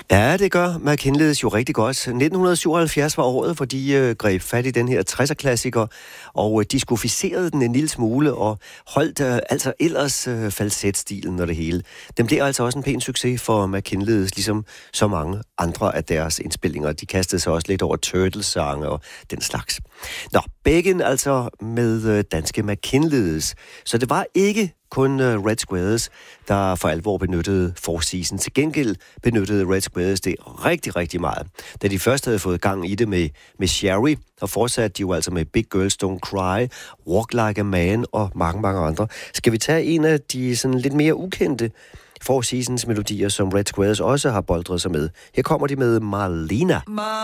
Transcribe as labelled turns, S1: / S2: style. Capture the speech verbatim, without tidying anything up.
S1: Ja, det gør McKinley's jo rigtig godt. nitten syvoghalvfjerds var året, hvor de øh, greb fat i den her tresser-klassiker, og øh, diskoficerede den en lille smule, og holdt øh, altså ellers øh, falsetstilen og det hele. Den blev altså også en pæn succes for McKinley's, ligesom så mange andre af deres indspillinger. De kastede sig også lidt over Turtles-sange og den slags. Nå, begge altså med øh, danske McKinley's. Så det var ikke kun uh, Red Squares, der for alvor benyttede Four Seasons. Til gengæld benyttede Red Squares det rigtig, rigtig meget. Da de først havde fået gang i det med, med Sherry, og fortsatte de jo altså med Big Girls Don't Cry, Walk Like a Man og mange, mange andre. Skal vi tage en af de sådan lidt mere ukendte Four Seasons melodier, som Red Squares også har boldret sig med? Her kommer de med Marlena.